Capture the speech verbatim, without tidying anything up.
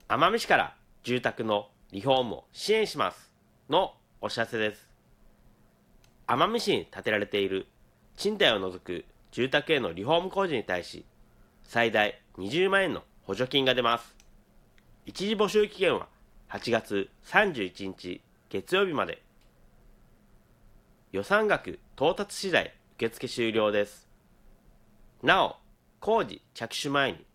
奄美市から住宅のリフォームを支援しますのお知らせです。奄美市に建てられている賃貸を除く住宅へのリフォーム工事に対し、最大にじゅうまんえんの補助金が出ます。一時募集期限ははちがつさんじゅういちにち月曜日まで。予算額到達次第受付終了です。なお、工事着手前に